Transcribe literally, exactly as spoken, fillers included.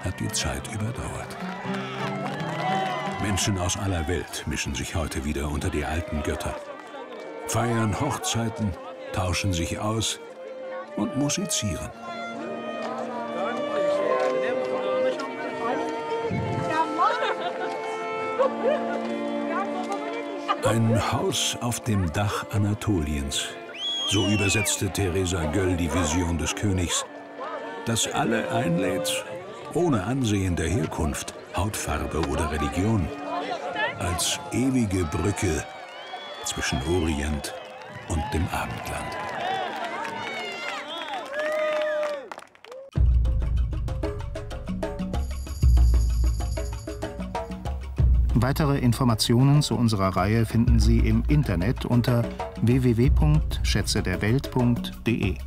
hat die Zeit überdauert. Menschen aus aller Welt mischen sich heute wieder unter die alten Götter, feiern Hochzeiten, tauschen sich aus und musizieren. Ein Haus auf dem Dach Anatoliens. So übersetzte Theresa Göll die Vision des Königs, das alle einlädt, ohne Ansehen der Herkunft, Hautfarbe oder Religion, als ewige Brücke zwischen Orient und dem Abendland. Weitere Informationen zu unserer Reihe finden Sie im Internet unter w w w punkt schätze der welt punkt de.